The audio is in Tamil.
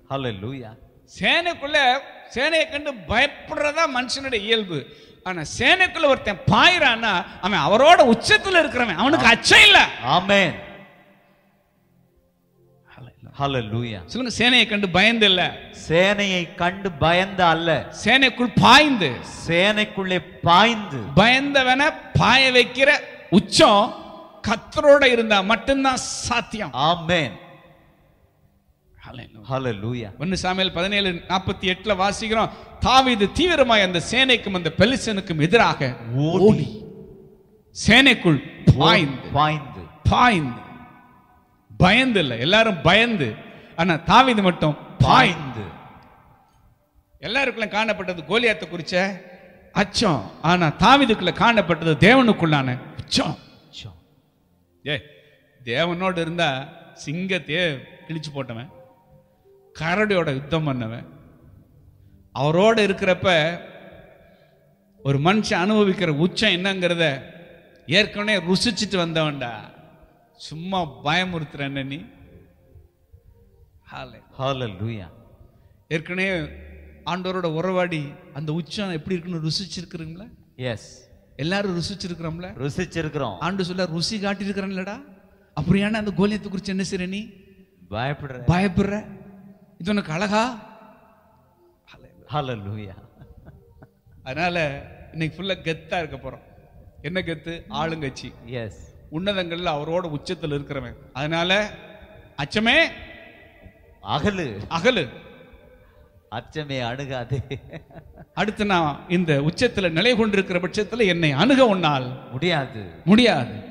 ஹல்லேலூயா. சேனைக்குள்ள சேனையை கண்டு பயப்படுறதா மனுஷனுடைய இயல்பு. ஆனா சேனைக்குள்ள ஒருத்தன் பாயிறான்னா அவன் அவரோட உச்சத்துல இருக்கிறவன், அவனுக்கு அச்சம் இல்ல. ஆமென். ஹல்லேலூயா. சொல்லுங்க, சேனையை கண்டு பயந்து இல்ல, சேனையை கண்டு பயந்த அல்ல, சேனைக்குள் பாய்ந்து. சேனைக்குள்ளே பாய்ந்து. பயந்தவன பாய வைக்கிற உச்சம் கர்த்தரோட இருந்தா மட்டும்தான் சாத்தியம். ஆமென். ஹல்லேலூயா. 1 சாமுவேல் 17:48 வாசிக்கிறோம், தாவீது தீவிரமாய் அந்த சேனைக்கும் அந்த பெலிஸ்தனுக்கும் எதிராக ஓடி சேனைக்குள் பாய்ந்து. பயந்து இல்ல, எல்லாரும் பயந்து, ஆனா தாவீது மட்டும் பாய்ந்து. எல்லாருக்குள்ள காணப்பட்டது கோலியாத்தை குறிச்ச அச்சம், ஆனா தாவீதுக்குள்ள காணப்பட்டது தேவனுக்குள்ளான உச்சம். தேவனோடு இருந்தா சிங்கத்தையே கிழிச்சு போட்டவன், கரடியோட யுத்தம் பண்ணவன், அவரோட இருக்கிறப்ப ஒரு மனுஷன் அனுபவிக்கிற உச்சம் என்னங்கிறத ஏற்கனவே ருசிச்சுட்டு வந்தவன்டா. சும்மா பயமுறுத்துற நீ. ஹல்லேலூயா. ஏற்கனவே ஆண்டவரோட உறவாடி அந்த உச்சம் எப்படி இருக்குன்னு ருசிச்சிருக்கிறீங்களா? எஸ், எல்லாரும் ருசிச்சிருக்கிறோம்ல. ருசிச்சிருக்கிறோம். ஆண்டு சொல்ல ருசி காட்டி இருக்கிறேன்லடா. அப்படியான அந்த கோலியத்தை குறித்து என்ன செய்ற நீ? பயப்படுற. இது உனக்கு அழகா? ஹல்லேலூயா. அதனால இன்னைக்கு ஃபுல்லா கெத்தா இருக்க போறோம். என்ன கெத்து? ஆளுங்கட்சி. எஸ், உன்னதங்கள்ல அவரோட உச்சத்தில் இருக்கிறவன். அதனால அச்சமே அகலு, அச்சமே அணுகாது. அடுத்து நான் இந்த உச்சத்துல நிலை கொண்டிருக்கிற பட்சத்துல என்னை அணுக உன்னால் முடியாது.